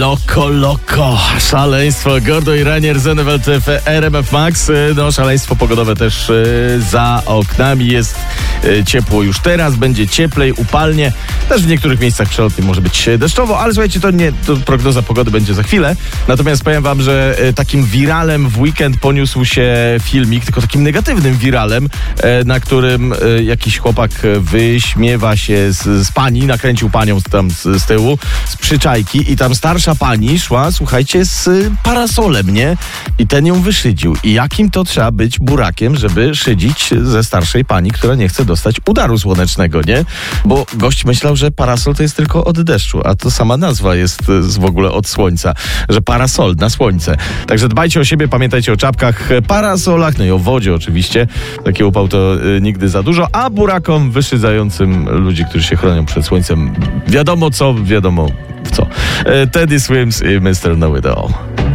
Loko, szaleństwo. Gordo i Ranier, Zenewelt w RMF Max. No, szaleństwo pogodowe też za oknami. Jest ciepło już teraz, będzie cieplej, upalnie. Też w niektórych miejscach przelotnie może być deszczowo, ale słuchajcie, to prognoza pogody będzie za chwilę. Natomiast powiem wam, że takim wiralem w weekend poniósł się filmik, tylko takim negatywnym wiralem, na którym jakiś chłopak wyśmiewa się z pani, nakręcił panią tam z tyłu, z przyczajki i tam starsza pani szła, słuchajcie, z parasolem, nie? I ten ją wyszydził. I jakim to trzeba być burakiem, żeby szydzić ze starszej pani, która nie chce dostać udaru słonecznego, nie? Bo gość myślał, że parasol to jest tylko od deszczu, a to sama nazwa jest w ogóle od słońca, że parasol na słońce. Także dbajcie o siebie, pamiętajcie o czapkach, parasolach, no i o wodzie oczywiście. Taki upał to nigdy za dużo, a burakom wyszydzającym ludzi, którzy się chronią przed słońcem, wiadomo co, wiadomo w co. Teddy Swims i Mr. Know It All.